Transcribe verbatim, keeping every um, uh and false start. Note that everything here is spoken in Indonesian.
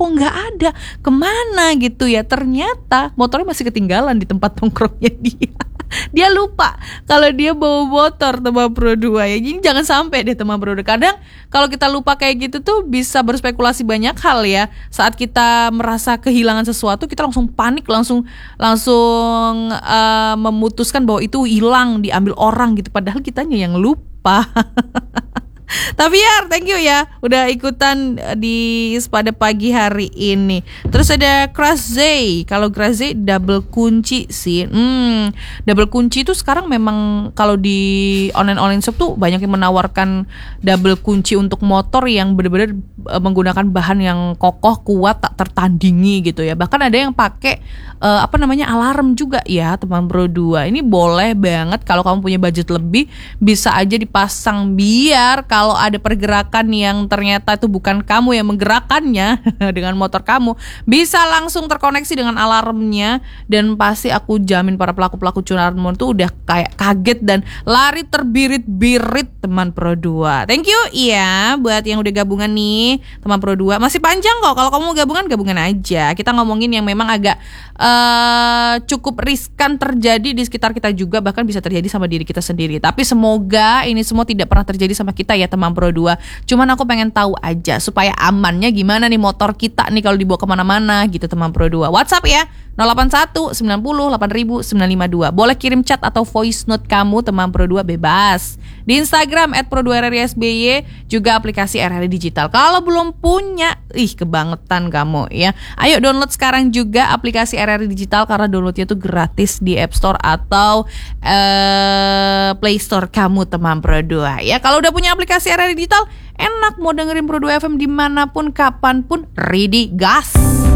kok nggak ada, kemana gitu ya. Ternyata motornya masih ketinggalan di tempat nongkrongnya dia. Dia lupa kalau dia bawa motor, teman Pro dua ya. Jadi jangan sampai deh teman Pro dua. Kadang kalau kita lupa kayak gitu tuh bisa berspekulasi banyak hal ya. Saat kita merasa kehilangan sesuatu, kita langsung panik, langsung langsung uh, memutuskan bahwa itu hilang, diambil orang gitu. Padahal kitanya yang lupa. Tapi ya, thank you ya udah ikutan di pada pagi hari ini. Terus ada Crazy. Kalau Crazy double kunci sih. Hmm, double kunci itu sekarang memang kalau di online-online shop tuh banyak yang menawarkan double kunci untuk motor yang benar-benar menggunakan bahan yang kokoh, kuat, tak tertandingi gitu ya. Bahkan ada yang pakai uh, apa namanya alarm juga ya, teman Pro dua. Ini boleh banget kalau kamu punya budget lebih, bisa aja dipasang biar kalau Kalau ada pergerakan yang ternyata itu bukan kamu yang menggerakkannya dengan motor kamu, bisa langsung terkoneksi dengan alarmnya. Dan pasti aku jamin para pelaku-pelaku curian motor itu udah kayak kaget dan lari terbirit-birit teman Pro dua. Thank you iya buat yang udah gabungan nih teman Pro dua. Masih panjang kok, kalau kamu mau gabungan, gabungan aja. Kita ngomongin yang memang agak uh, cukup riskan terjadi di sekitar kita juga, bahkan bisa terjadi sama diri kita sendiri. Tapi semoga ini semua tidak pernah terjadi sama kita ya teman Pro dua. Cuman aku pengen tahu aja supaya amannya gimana nih motor kita nih kalau dibawa kemana-mana gitu teman Pro dua. WhatsApp ya nol delapan satu sembilan nol delapan ribu sembilan lima dua. Boleh kirim chat atau voice note kamu teman Pro dua, bebas. Di Instagram et pro dua r r i s b y, juga aplikasi R R I Digital. Kalau belum punya, ih kebangetan kamu ya. Ayo download sekarang juga aplikasi R R I Digital karena downloadnya tuh gratis di App Store atau uh, Play Store kamu teman Pro dua ya. Kalau udah punya aplikasi R R I Digital, enak mau dengerin Pro dua F M dimanapun, kapanpun, ready gas.